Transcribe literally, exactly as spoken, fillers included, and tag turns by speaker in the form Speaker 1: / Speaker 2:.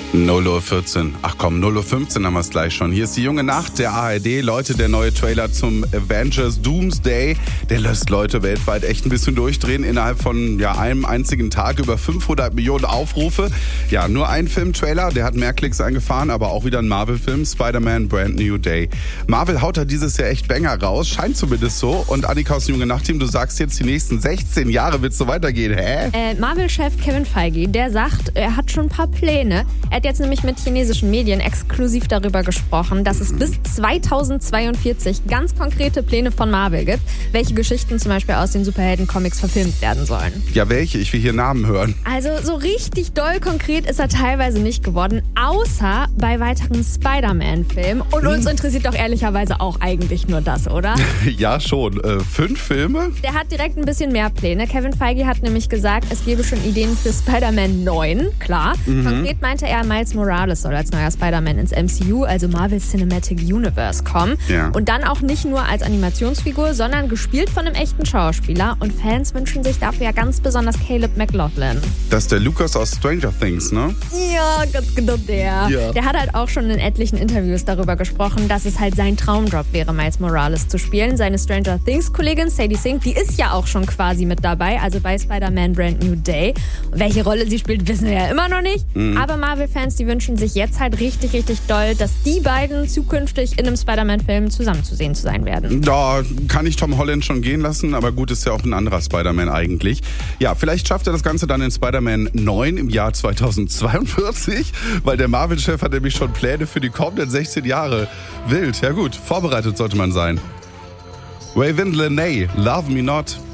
Speaker 1: null Uhr vierzehn. Ach komm, null Uhr fünfzehn haben wir es gleich schon. Hier ist die junge Nacht der A R D. Leute, der neue Trailer zum Avengers Doomsday, der lässt Leute weltweit echt ein bisschen durchdrehen. Innerhalb von ja, einem einzigen Tag über fünfhundert Millionen Aufrufe. Ja, nur ein Filmtrailer, der hat mehr Klicks eingefahren, aber auch wieder ein Marvel-Film, Spider-Man Brand New Day. Marvel haut da dieses Jahr echt Banger raus, scheint zumindest so. Und Annika aus dem junge Nacht-Team, du sagst jetzt, die nächsten sechzehn Jahre wird es so weitergehen, hä?
Speaker 2: Äh, Marvel-Chef Kevin Feige, der sagt, er hat schon ein paar Pläne. Er hat jetzt nämlich mit chinesischen Medien exklusiv darüber gesprochen, dass es bis zweitausendzweiundvierzig ganz konkrete Pläne von Marvel gibt, welche Geschichten zum Beispiel aus den Superhelden-Comics verfilmt werden sollen.
Speaker 1: Ja, welche? Ich will hier Namen hören.
Speaker 2: Also so richtig doll konkret ist er teilweise nicht geworden, außer bei weiteren Spider-Man-Filmen. Und hm. uns interessiert doch ehrlicherweise auch eigentlich nur das, oder?
Speaker 1: Ja, schon. Äh, fünf Filme?
Speaker 2: Der hat direkt ein bisschen mehr Pläne. Kevin Feige hat nämlich gesagt, es gebe schon Ideen für Spider-Man neun, klar. Mhm. Konkret meinte er, Miles Morales soll als neuer Spider-Man ins M C U, also Marvel Cinematic Universe, kommen.
Speaker 1: Ja.
Speaker 2: Und dann auch nicht nur als Animationsfigur, sondern gespielt von einem echten Schauspieler. Und Fans wünschen sich dafür ja ganz besonders Caleb McLaughlin.
Speaker 1: Das ist der Lucas aus Stranger Things, ne?
Speaker 2: Ja, ganz genau der.
Speaker 1: Ja.
Speaker 2: Der hat halt auch schon in etlichen Interviews darüber gesprochen, dass es halt sein Traumjob wäre, Miles Morales zu spielen. Seine Stranger Things-Kollegin Sadie Sink, die ist ja auch schon quasi mit dabei, also bei Spider-Man Brand New Day. Und welche Rolle sie spielt, wissen wir ja immer noch nicht. Mhm. Aber Marvel-Fans, die wünschen sich jetzt halt richtig, richtig doll, dass die beiden zukünftig in einem Spider-Man-Film zusammen zu sehen zu sein werden.
Speaker 1: Da kann ich Tom Holland schon gehen lassen, aber gut, ist ja auch ein anderer Spider-Man eigentlich. Ja, vielleicht schafft er das Ganze dann in Spider-Man neun im Jahr zweitausendzweiundvierzig, weil der Marvel-Chef hat nämlich schon Pläne für die kommenden sechzehn Jahre. Wild, ja gut, vorbereitet sollte man sein. Raven Lenae, Love Me Not.